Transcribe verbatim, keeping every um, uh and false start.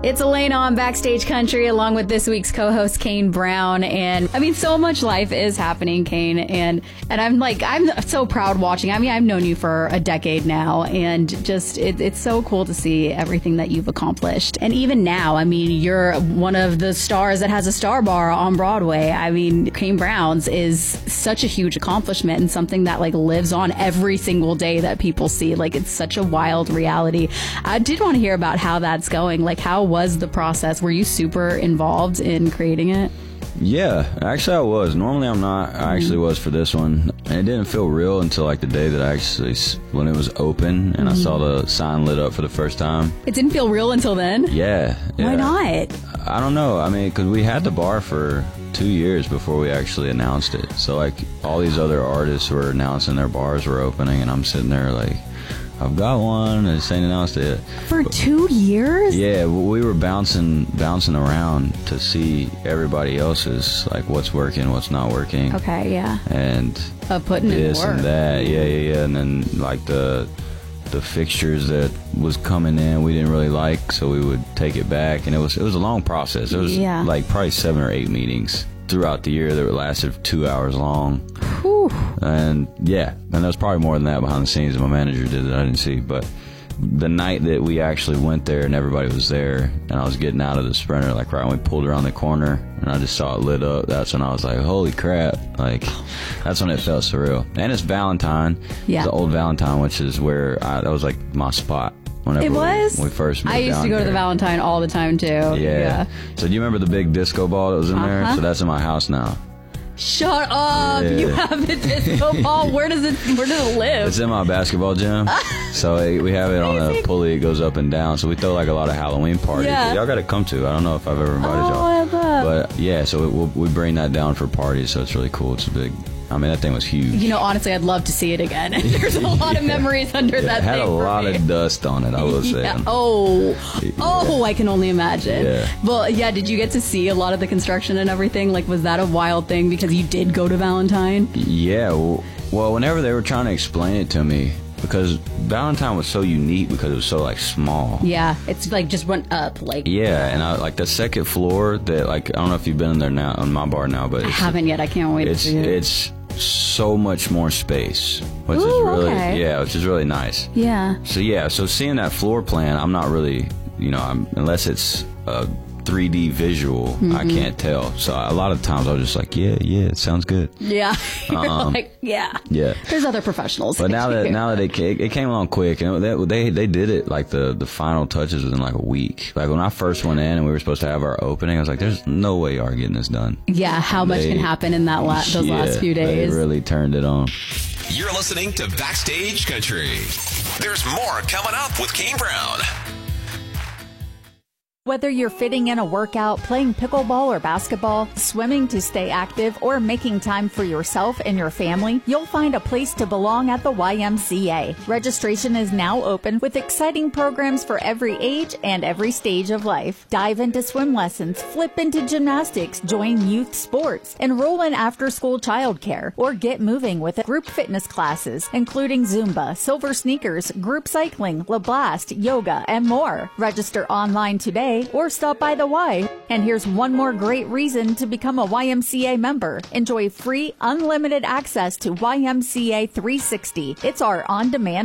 It's Elena on Backstage Country along with this week's co-host Kane Brown. And I mean, so much life is happening, Kane. And and I'm like, I'm so proud watching. I mean, I've known you for a decade now, and just it, it's so cool to see everything that you've accomplished. And even now, I mean, you're one of the stars that has a star bar on Broadway. I mean, Kane Brown's is such a huge accomplishment and something that like lives on every single day that people see. Like, it's such a wild reality. I did want to hear about how that's going. Like, how was the process? Were you super involved in creating it? Yeah, actually I was. Normally I'm not. I actually was for this one. And it didn't feel real until like the day that I actually, when it was open and mm-hmm. I saw the sign lit up for the first time. It didn't feel real until then? Yeah. yeah. Why not? I don't know. I mean, because we had the bar for two years before we actually announced it. So like all these other artists were announcing their bars were opening, and I'm sitting there like, I've got one, and they ain't announced it. For two years? Yeah, we were bouncing bouncing around to see everybody else's, like what's working, what's not working. Okay, yeah. And uh, putting this in work. and that, yeah, yeah, yeah. And then like the the fixtures that was coming in, we didn't really like, so we would take it back, and it was it was a long process. It was yeah. like probably seven or eight meetings throughout the year that lasted two hours long. Whew. And yeah, and there was probably more than that behind the scenes that my manager did that I didn't see. But the night that we actually went there and everybody was there, and I was getting out of the Sprinter, like right when we pulled around the corner and I just saw it lit up, that's when I was like, holy crap. Like, that's when it felt surreal. And it's Valentine. Yeah. It's the old Valentine, which is where I, that was like my spot. Whenever it was? We, we first moved I used down to go here. to the Valentine all the time, too. Yeah. yeah. So do you remember the big disco ball that was in uh-huh. there? So that's in my house now. Shut up! Yeah. You have a disco ball. Where does it? Where does it live? It's in my basketball gym. So it, we have it on a pulley. It goes up and down. So we throw like a lot of Halloween parties. Yeah. Y'all got to come to. I don't know if I've ever invited oh, y'all. I love. But yeah, so it, we'll, we bring that down for parties. So it's really cool. It's a big. I mean, that thing was huge. You know, honestly, I'd love to see it again. There's a lot yeah. of memories under yeah, that it had thing. a for lot me. of dust on it, I will say. Yeah. Oh, yeah. oh, I can only imagine. Yeah. Well, yeah, did you get to see a lot of the construction and everything? Like, was that a wild thing because you did go to Valentine? Yeah. Well, well, whenever they were trying to explain it to me, because Valentine was so unique because it was so like small. Yeah, it's like just went up like. Yeah, and I, like the second floor that like I don't know if you've been in there now on my bar now, but I it's, haven't yet. I can't wait it's, to see it. It's so much more space, which Ooh, is really okay. yeah, which is really nice. Yeah. So yeah, so seeing that floor plan, I'm not really, you know, I'm, unless it's a three D visual, mm-hmm. I can't tell. So a lot of times I was just like, yeah, yeah, it sounds good. Yeah. You're um, like, yeah. Yeah. There's other professionals. But now that now that it came, it came along quick, and they they they did it like the the final touches within like a week. Like when I first went in and we were supposed to have our opening, I was like, there's no way you are getting this done. Yeah. How much they, can happen in that la- those yeah, last few days? They really turned it on. You're listening to Backstage Country. There's more coming up with Kane Brown. Whether you're fitting in a workout, playing pickleball or basketball, swimming to stay active, or making time for yourself and your family, you'll find a place to belong at the Y M C A. Registration is now open with exciting programs for every age and every stage of life. Dive into swim lessons, flip into gymnastics, join youth sports, enroll in after-school childcare, or get moving with group fitness classes, including Zumba, Silver Sneakers, group cycling, LaBlast, yoga, and more. Register online today or stop by the Y. And here's one more great reason to become a Y M C A member. Enjoy free, unlimited access to Y M C A three sixty. It's our on-demand